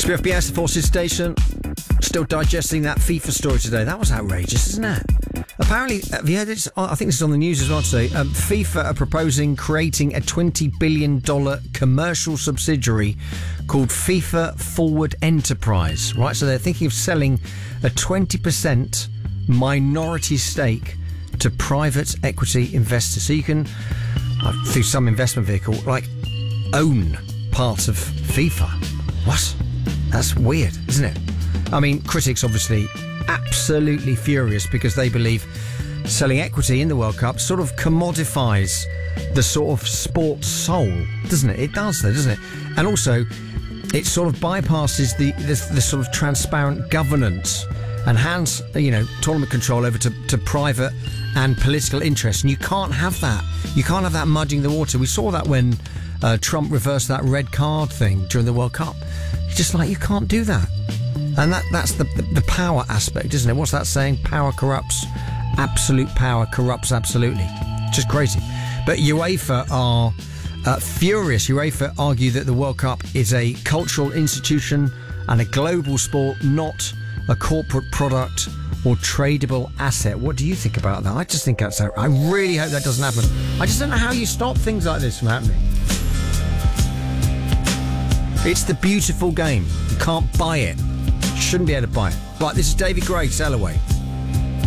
SPFBS, the Forces Station. Still digesting that FIFA story today. That was outrageous, isn't it? Apparently, have you heard this? I think this is on the news as well today. FIFA are proposing creating a $20 billion commercial subsidiary called FIFA Forward Enterprise. Right, so they're thinking of selling a 20% minority stake to private equity investors. So you can, through some investment vehicle, like own part of FIFA. What? That's weird, isn't it? I mean, critics obviously absolutely furious because they believe selling equity in the World Cup sort of commodifies the sort of sports soul, doesn't it? It does, though, doesn't it? And also, it sort of bypasses the sort of transparent governance and hands, tournament control over to private and political interests. And you can't have that. You can't have that muddying the water. We saw that when Trump reversed that red card thing during the World Cup. It's just like, you can't do that. And that's the power aspect, isn't it? What's that saying? Power corrupts. Absolute power corrupts absolutely. Just crazy. But UEFA are furious. UEFA argue that the World Cup is a cultural institution and a global sport, not a corporate product or tradable asset. What do you think about that? I just think that's out. I really hope that doesn't happen. I just don't know how you stop things like this from happening. It's the beautiful game. You can't buy it. Shouldn't be able to buy it. Right, this is David Gray, Sail Away.